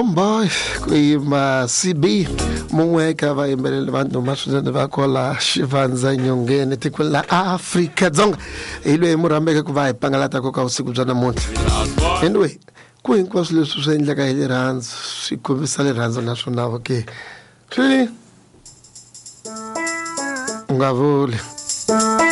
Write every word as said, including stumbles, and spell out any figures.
Homeboy kuyima C B mungweka va yimbelele vanhu maswinene va kola Shivanza Nyongeni tiko la Afrika-Dzonga ilwe murambeke ku va hi pangalata ko ka usiku bya namuntlha. Anyway ku hinkwaswo leswi swi endleka hi rirhandzu swi kombisa rirhandzu naswona okay swi nga vuli